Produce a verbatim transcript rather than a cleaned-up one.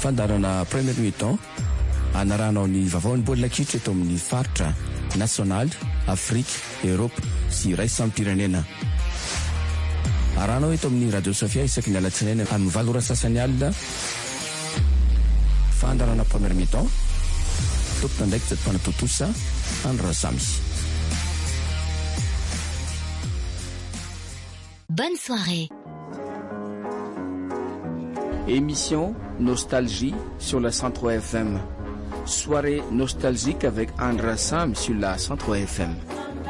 fandarana premier mi-temps anaranao ny vavaon'ny baolina kitra eto amin'ny faritra national, Afrique, Europe sy ray sampirenena. Aranao eto amin'ny Radio Sofia isaky ny alatsinainy amin'ny valo ora sasany alina fandarana premier mi-temps tompona ndraiky tsy mpanatotosa Andra Samy. Bonne soirée. Émission Nostalgie sur la cent trois F M. Soirée nostalgique avec Andra Sam sur la cent trois F M.